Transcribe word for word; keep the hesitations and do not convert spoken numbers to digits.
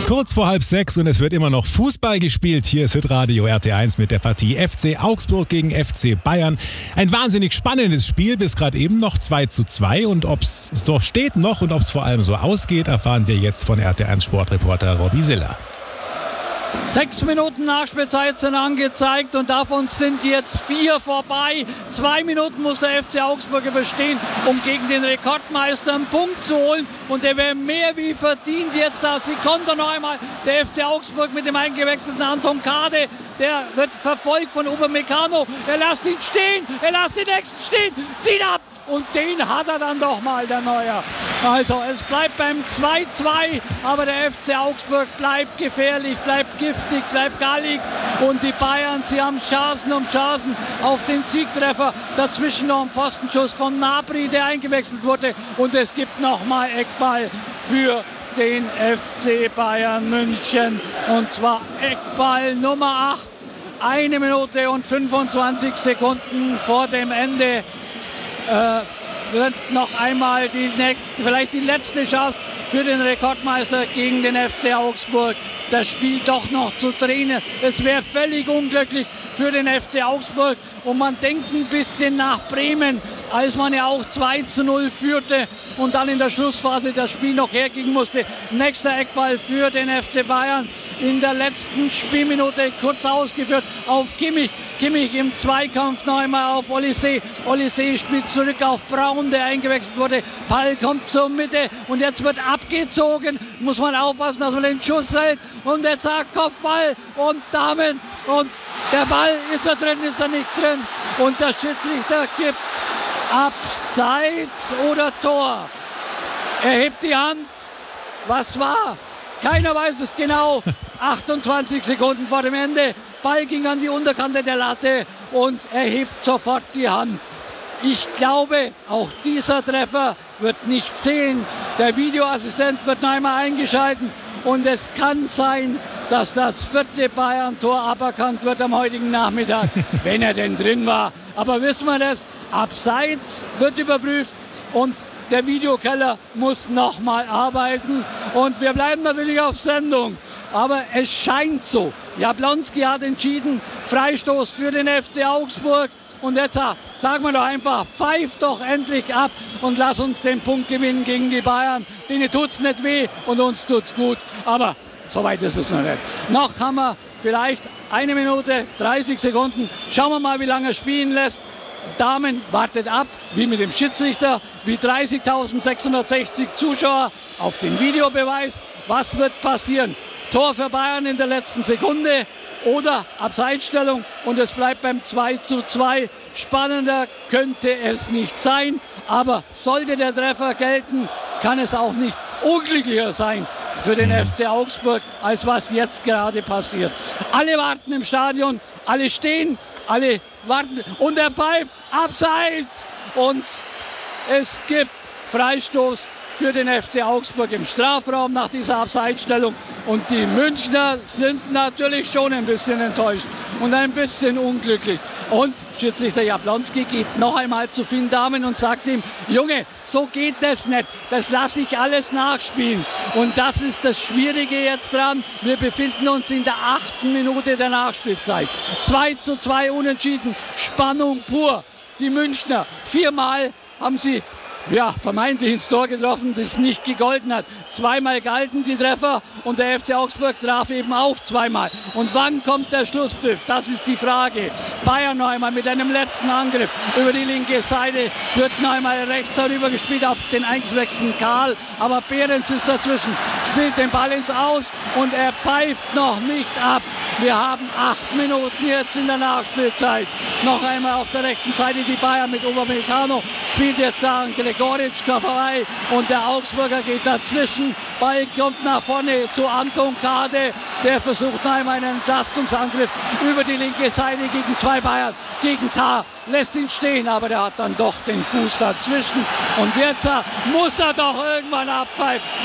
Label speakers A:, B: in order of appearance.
A: Kurz vor halb sechs und es wird immer noch Fußball gespielt. Hier ist Hitradio R T eins mit der Partie F C Augsburg gegen F C Bayern. Ein wahnsinnig spannendes Spiel, bis gerade eben noch zwei zu zwei. Und ob es so steht noch und ob es vor allem so ausgeht, erfahren wir jetzt von R T eins Sportreporter Robby Siller.
B: Sechs Minuten Nachspielzeit sind angezeigt und davon sind jetzt vier vorbei. Zwei Minuten muss der F C Augsburg überstehen, um gegen den Rekordmeister einen Punkt zu holen. Und der wäre mehr wie verdient jetzt da. Sie konnte noch einmal der F C Augsburg mit dem eingewechselten Anton Kade. Der wird verfolgt von Upamecano. Er lässt ihn stehen, er lässt den nächsten stehen, zieht ab. Und den hat er dann doch mal, der Neuer. Also es bleibt beim zwei zu zwei, aber der F C Augsburg bleibt gefährlich, bleibt giftig, bleibt gallig. Und die Bayern, sie haben Chancen um Chancen auf den Siegtreffer. Dazwischen noch ein Pfostenschuss von Gnabry, der eingewechselt wurde. Und es gibt nochmal Eckball für den F C Bayern München. Und zwar Eckball Nummer acht. Eine Minute und fünfundzwanzig Sekunden vor dem Ende. Äh, wird noch einmal die nächste, vielleicht die letzte Chance für den Rekordmeister gegen den F C Augsburg, das Spiel doch noch zu drehen. Es wäre völlig unglücklich für den F C Augsburg und man denkt ein bisschen nach Bremen, als man ja auch zwei zu null führte und dann in der Schlussphase das Spiel noch hergehen musste. Nächster Eckball für den F C Bayern in der letzten Spielminute kurz ausgeführt auf Kimmich. Kimmich im Zweikampf noch einmal auf Olise. Olise spielt zurück auf Braun, der eingewechselt wurde. Ball kommt zur Mitte und jetzt wird abgezogen. Muss man aufpassen, dass man den Schuss hält. Und jetzt sagt Kopfball und Damen. Und der Ball, ist er drin, ist er nicht drin. Und der Schiedsrichter gibt Abseits oder Tor. Er hebt die Hand. Was war? Keiner weiß es genau. achtundzwanzig Sekunden vor dem Ende. Ball ging an die Unterkante der Latte und er hebt sofort die Hand. Ich glaube, auch dieser Treffer wird nicht zählen. Der Videoassistent wird noch einmal eingeschalten und es kann sein, dass das vierte Bayern-Tor aberkannt wird am heutigen Nachmittag, wenn er denn drin war. Aber wissen wir das? Abseits wird überprüft und der Videokeller muss nochmal arbeiten und wir bleiben natürlich auf Sendung. Aber es scheint so. Jablonski hat entschieden, Freistoß für den F C Augsburg. Und jetzt sagen wir doch einfach, pfeift doch endlich ab und lass uns den Punkt gewinnen gegen die Bayern. Denen tut's nicht weh und uns tut's gut. Aber so weit ist es noch nicht. Noch haben wir vielleicht eine Minute, dreißig Sekunden. Schauen wir mal, wie lange er spielen lässt. Damen wartet ab, wie mit dem Schiedsrichter, wie dreißigtausendsechshundertsechzig Zuschauer auf den Videobeweis. Was wird passieren? Tor für Bayern in der letzten Sekunde oder Abseitsstellung und es bleibt beim zwei zu zwei. Spannender könnte es nicht sein, aber sollte der Treffer gelten, kann es auch nicht unglücklicher sein für den F C Augsburg, als was jetzt gerade passiert. Alle warten im Stadion, alle stehen, alle warten und er pfeift Abseits und es gibt Freistoß für den F C Augsburg im Strafraum nach dieser Abseitsstellung. Und die Münchner sind natürlich schon ein bisschen enttäuscht und ein bisschen unglücklich. Und Schiedsrichter Jablonski geht noch einmal zu Finn Dahmen und sagt ihm, Junge, so geht das nicht. Das lasse ich alles nachspielen. Und das ist das Schwierige jetzt dran. Wir befinden uns in der achten Minute der Nachspielzeit. zwei zu zwei unentschieden. Spannung pur. Die Münchner, viermal haben sie ja, vermeintlich ins Tor getroffen, das nicht gegolten hat. Zweimal galten die Treffer und der F C Augsburg traf eben auch zweimal. Und wann kommt der Schlusspfiff? Das ist die Frage. Bayern noch einmal mit einem letzten Angriff über die linke Seite, wird noch einmal rechts herüber gespielt auf den eingewechselten Karl, aber Behrens ist dazwischen, spielt den Ball ins Aus und er pfeift noch nicht ab. Wir haben acht Minuten jetzt in der Nachspielzeit. Noch einmal auf der rechten Seite die Bayern mit Upamecano, spielt jetzt da ein Gregoritsch vorbei und der Augsburger geht dazwischen. Ball kommt nach vorne zu Anton Kade, der versucht noch einmal einen Entlastungsangriff über die linke Seite gegen zwei Bayern, gegen Tah, lässt ihn stehen, aber der hat dann doch den Fuß dazwischen und jetzt muss er doch irgendwann abpfeifen.